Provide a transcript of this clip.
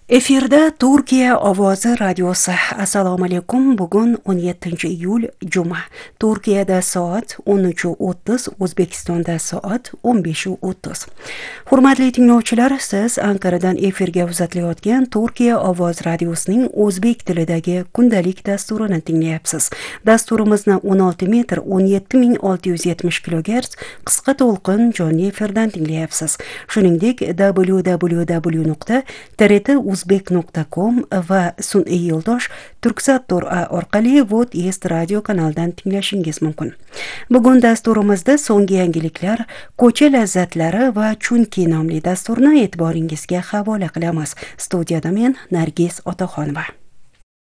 Efirda Turkiya ovozi radiosi. Assalomu alaykum. Bugun 17-iyul Juma. Turkiyada soat 13:30, O'zbekistonda soat 15:30. Hurmatli tinglovchilar, siz Anqaradan efirga uzatilayotgan Turkiya ovoz radiosining o'zbek tilidagi kundalik dasturini tinglayapsiz. Dasturimizni 16 metr 17670 kHz qisqa to'lqin jonli efirdan tinglayapsiz. Shuningdek, www.trt.uzbek.com va sun'iy yo'ldosh Turksat.a orqali Vodest radio kanalidan tinglashingiz mumkin. Bugun dasturimizda so'nggi yangiliklar, ko'cha lazzatlari va chunki nomli dasturni e'tiboringizga havola qilamiz. Studiyada men Nargiz Otaxonova.